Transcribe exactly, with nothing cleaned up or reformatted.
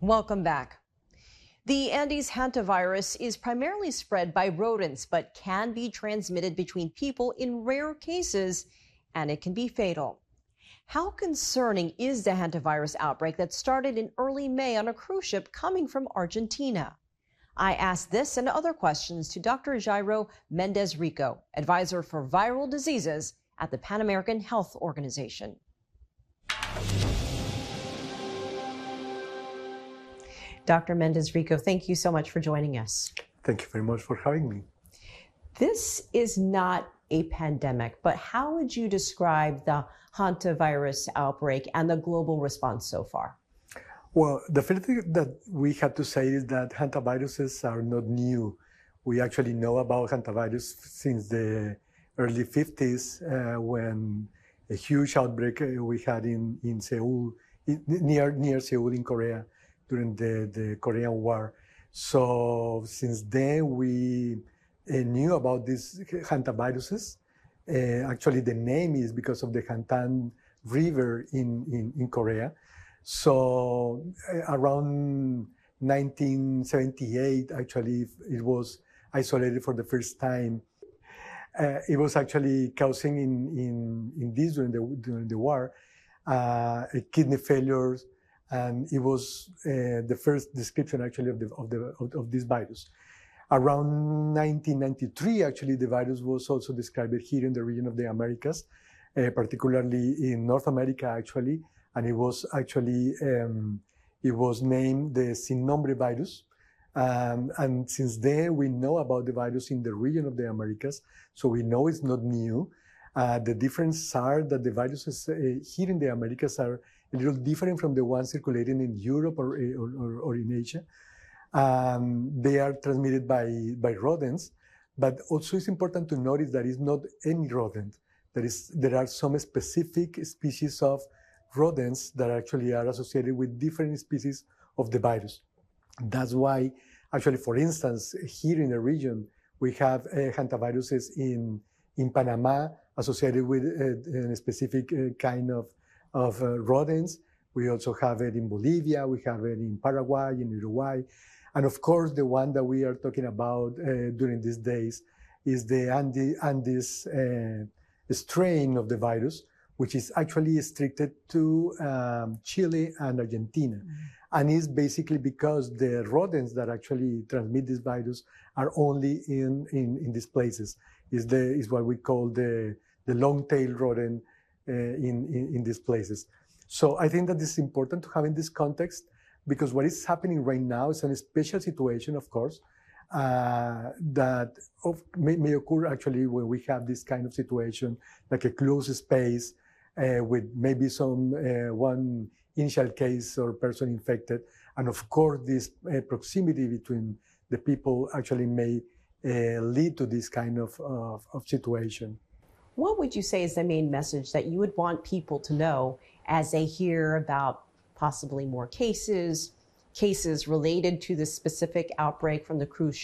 Welcome back. The Andes hantavirus is primarily spread by rodents, but can be transmitted between people in rare cases, and it can be fatal. How concerning is the hantavirus outbreak that started in early May on a cruise ship coming from Argentina? I asked this and other questions to Doctor Jairo Mendez Rico, advisor for viral diseases at the Pan American Health Organization. Doctor Mendez Rico, thank you so much for joining us. Thank you very much for having me. This is not a pandemic, but how would you describe the hantavirus outbreak and the global response so far? Well, the first thing that we have to say is that hantaviruses are not new. We actually know about hantavirus since the early fifties uh, when a huge outbreak we had in, in Seoul, in, near, near Seoul in Korea, during the, the Korean War. So since then, we uh, knew about these hantaviruses. Uh, actually, the name is because of the Hantan River in, in, in Korea. So uh, around nineteen seventy-eight, actually, it was isolated for the first time. Uh, it was actually causing in, in, in this during the, during the war, uh, kidney failures, and it was uh, the first description actually of, the, of, the, of, of this virus. Around nineteen ninety-three, actually, the virus was also described here in the region of the Americas, uh, particularly in North America, actually, and it was actually, um, it was named the Sin Nombre virus. Um, and since then, we know about the virus in the region of the Americas, so we know it's not new. Uh, the differences are that the viruses uh, here in the Americas are a little different from the ones circulating in Europe or, or, or in Asia. Um, they are transmitted by, by rodents, but also it's important to notice that it's not any rodent. There, is, there are some specific species of rodents that actually are associated with different species of the virus. That's why, actually, for instance, here in the region, we have uh, hantaviruses in, in Panama associated with uh, a specific uh, kind of of uh, rodents. We also have it in Bolivia, we have it in Paraguay, in Uruguay. And of course, the one that we are talking about uh, during these days is the Andes, Andes uh, strain of the virus, which is actually restricted to um, Chile and Argentina. Mm-hmm. And it's basically because the rodents that actually transmit this virus are only in, in, in these places. Is the is what we call the, the long-tailed rodent Uh, in, in, in these places. So I think that this is important to have in this context, because what is happening right now is a special situation, of course, uh, that of, may, may occur actually when we have this kind of situation, like a closed space uh, with maybe some uh, one initial case or person infected. And of course, this uh, proximity between the people actually may uh, lead to this kind of, of, of situation. What would you say is the main message that you would want people to know as they hear about possibly more cases, cases related to the specific outbreak from the cruise